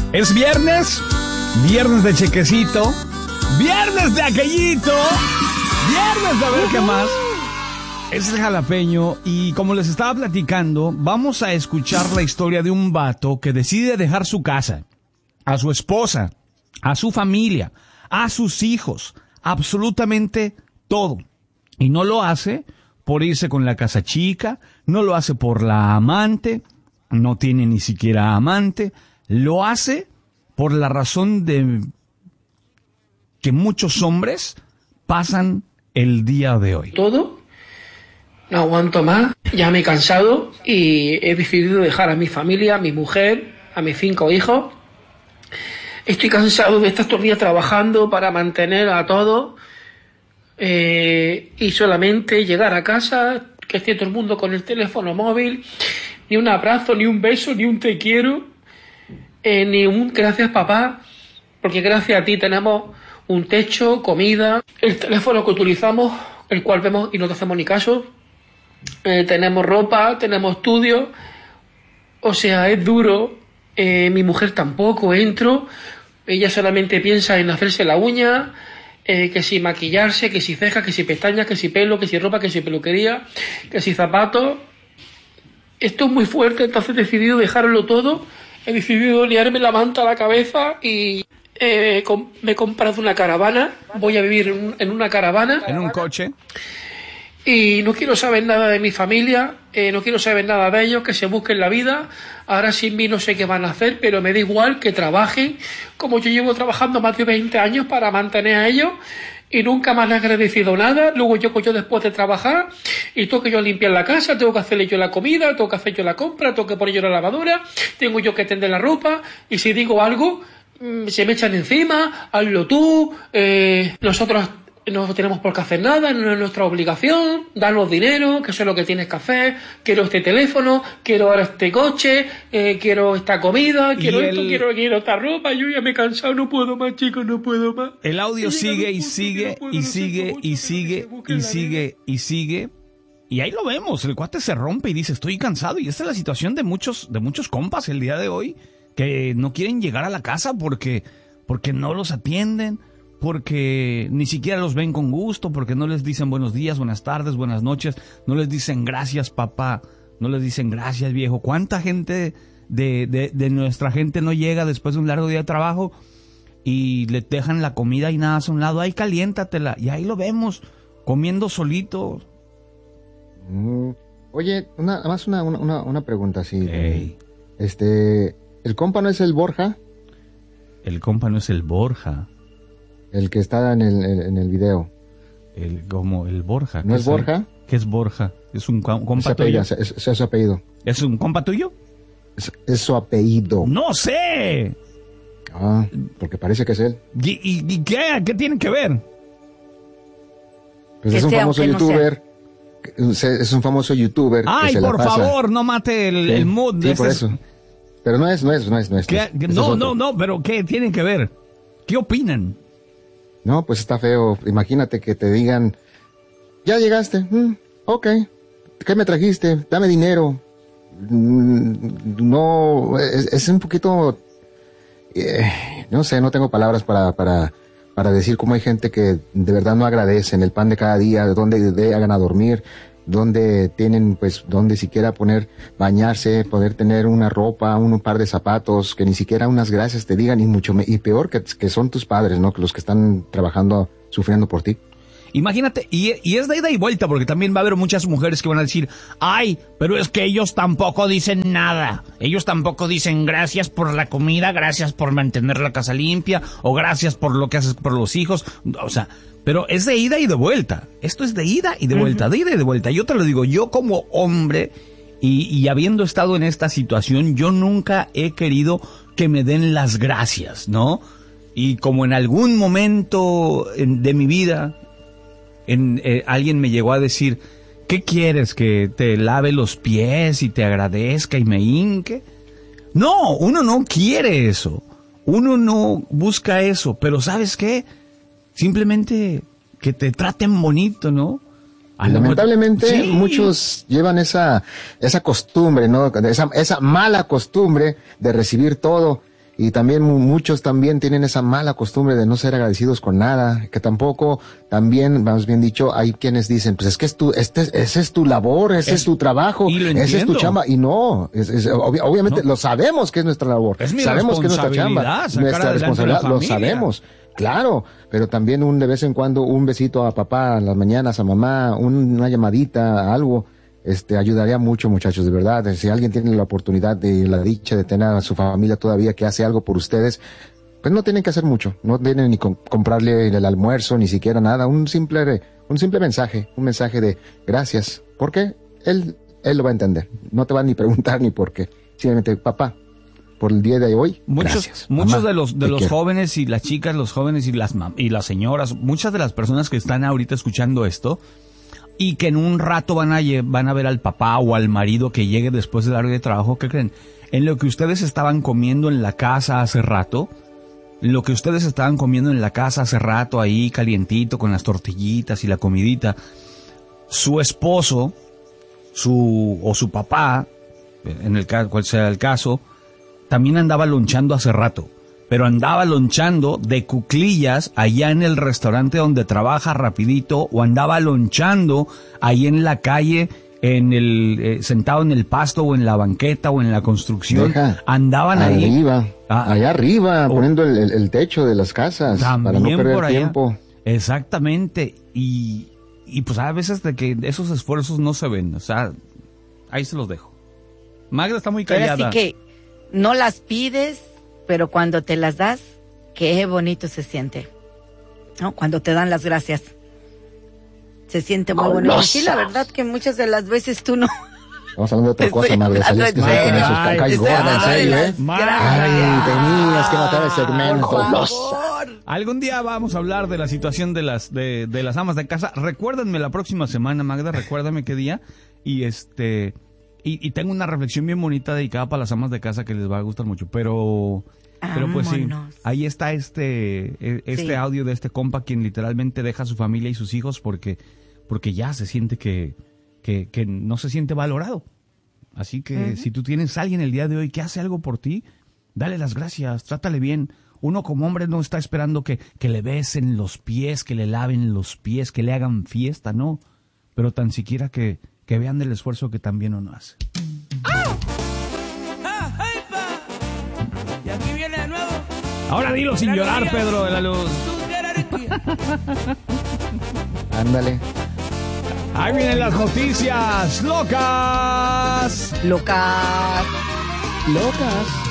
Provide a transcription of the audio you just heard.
Es viernes, viernes de chequecito, viernes de aquellito, viernes de a ver qué más. Es el jalapeño y como les estaba platicando, vamos a escuchar la historia de un vato que decide dejar su casa, a su esposa, a su familia, a sus hijos, absolutamente todo. Y no lo hace por irse con la casa chica, no lo hace por la amante, no tiene ni siquiera amante, lo hace por la razón de que muchos hombres pasan el día de hoy. Todo, no aguanto más, ya me he cansado y he decidido dejar a mi familia, a mi mujer, a mis 5 hijos. Estoy cansado de estar todo el día trabajando para mantener a todos y solamente llegar a casa, que esté todo el mundo con el teléfono móvil, ni un abrazo, ni un beso, ni un te quiero, ni un gracias papá, porque gracias a ti tenemos un techo, comida, el teléfono que utilizamos, el cual vemos y no te hacemos ni caso, tenemos ropa, tenemos estudio, o sea, es duro. Mi mujer tampoco, entro, ella solamente piensa en hacerse la uña, que si maquillarse, que si cejas, que si pestañas, que si pelo, que si ropa, que si peluquería, que si zapatos. Esto es muy fuerte, entonces he decidido dejarlo todo, he decidido liarme la manta a la cabeza y me he comprado una caravana, voy a vivir en una caravana. En un coche. Y no quiero saber nada de mi familia, no quiero saber nada de ellos, que se busquen la vida. Ahora sin mí no sé qué van a hacer, pero me da igual que trabajen, como yo llevo trabajando más de 20 años para mantener a ellos y nunca me han agradecido nada. Luego yo después de trabajar y tengo que yo limpiar la casa, tengo que hacerle yo la comida, tengo que hacer yo la compra, tengo que poner yo la lavadora, tengo yo que tender la ropa y si digo algo se me echan encima, hazlo tú, nosotros no tenemos por qué hacer nada, no es nuestra obligación, danos dinero, que eso es lo que tienes que hacer, quiero este teléfono, quiero ahora este coche, quiero esta comida, quiero esto, quiero esta ropa, yo ya me he cansado, no puedo más, chicos, no puedo más. El audio sigue y sigue y sigue y sigue y sigue y sigue. Y ahí lo vemos, el cuate se rompe y dice, estoy cansado. Y esta es la situación de muchos compas el día de hoy, que no quieren llegar a la casa porque no los atienden, porque ni siquiera los ven con gusto, porque no les dicen buenos días, buenas tardes, buenas noches, no les dicen gracias papá, no les dicen gracias viejo. ¿Cuánta gente de nuestra gente no llega después de un largo día de trabajo y le dejan la comida y nada a un lado? Ahí caliéntatela, y ahí lo vemos, comiendo solito. Oye, una pregunta así. Hey. ¿El compa no es el Borja? El compa no es el Borja. El que está en el video. Como el Borja. ¿No es Borja? ¿Qué es Borja? ¿Es un compa tuyo? Es su apellido. ¿Es un compa tuyo? Es su apellido. ¡No sé! Ah, porque parece que es él. ¿Y qué tiene que ver? Pues es un famoso youtuber. Es un famoso youtuber. ¡Ay, por favor, no mate el mood! Sí, por eso. Pero no es. No, pero ¿qué tienen que ver? ¿Qué opinan? No, pues está feo. Imagínate que te digan, ya llegaste, ok, ¿qué me trajiste? Dame dinero. No, es un poquito, no sé, no tengo palabras para decir cómo hay gente que de verdad no agradecen el pan de cada día, donde hagan a dormir, donde tienen, pues, donde siquiera bañarse, poder tener una ropa, un par de zapatos, que ni siquiera unas gracias te digan, y peor que son tus padres, ¿no? Que los que están trabajando, sufriendo por ti. Imagínate, y es de ida y vuelta, porque también va a haber muchas mujeres que van a decir, ay, pero es que ellos tampoco dicen nada, ellos tampoco dicen gracias por la comida, gracias por mantener la casa limpia, o gracias por lo que haces por los hijos, o sea, pero es de ida y de vuelta, esto es de ida y de vuelta, de ida y de vuelta. Yo te lo digo, yo como hombre, y habiendo estado en esta situación, yo nunca he querido que me den las gracias, ¿no? Y como en algún momento de mi vida, alguien me llegó a decir, ¿qué quieres? ¿Que te lave los pies y te agradezca y me hinque? No, uno no quiere eso. Uno no busca eso. Pero ¿sabes qué? Simplemente que te traten bonito, ¿no? Lamentablemente muchos llevan esa costumbre, ¿no? Esa mala costumbre de recibir todo. Y también muchos también tienen esa mala costumbre de no ser agradecidos con nada, que tampoco, también, más bien dicho, hay quienes dicen, pues es que ese es tu labor, ese es tu trabajo, ese es tu chamba, y no, obviamente lo sabemos que es nuestra labor, sabemos que es nuestra chamba, nuestra responsabilidad, lo sabemos, claro, pero también de vez en cuando un besito a papá en las mañanas, a mamá, una llamadita, algo, ayudaría mucho, muchachos, de verdad. Si alguien tiene la oportunidad y la dicha de tener a su familia todavía que hace algo por ustedes, pues no tienen que hacer mucho, no tienen ni comprarle el almuerzo, ni siquiera nada, un simple mensaje, un mensaje de gracias, porque él lo va a entender, no te va a ni preguntar ni por qué, simplemente, papá, por el día de hoy, gracias. Muchos de los jóvenes y las chicas, los jóvenes y las señoras, muchas de las personas que están ahorita escuchando esto, y que en un rato van a ver al papá o al marido que llegue después de largo de trabajo, ¿qué creen? En lo que ustedes estaban comiendo en la casa hace rato, ahí calientito con las tortillitas y la comidita, su esposo, su papá, en el caso, cual sea el caso, también andaba lonchando hace rato. Pero andaba lonchando de cuclillas allá en el restaurante donde trabaja rapidito, o andaba lonchando ahí en la calle, sentado en el pasto o en la banqueta o en la construcción. Andaban arriba, allá arriba, poniendo el techo de las casas para no perder tiempo. Exactamente. Y pues a veces de que esos esfuerzos no se ven, o sea, ahí se los dejo. Magda está muy callada. Pero así que no las pides, pero cuando te las das, qué bonito se siente, ¿no? Cuando te dan las gracias, se siente muy bonito. Sí, la verdad que muchas de las veces tú no. Estamos hablando de otra cosa, Magda. Salías que con esos caes gorda, en serio, ¿eh? Ay, tenías que matar el segmento. Algún día vamos a hablar de la situación de las amas de casa. Recuérdenme la próxima semana, Magda, recuérdame qué día. Y tengo una reflexión bien bonita dedicada para las amas de casa que les va a gustar mucho, pero pues sí, ahí está este audio de este compa quien literalmente deja a su familia y sus hijos porque ya se siente que no se siente valorado. Así que si tú tienes a alguien el día de hoy que hace algo por ti, dale las gracias, trátale bien. Uno como hombre no está esperando que le besen los pies, que le laven los pies, que le hagan fiesta, no, pero tan siquiera que vean el esfuerzo que también uno hace. Y aquí viene de nuevo. Ahora dilo sin llorar, Pedro de la Luz. Ándale. Ahí vienen las noticias locas. Locas.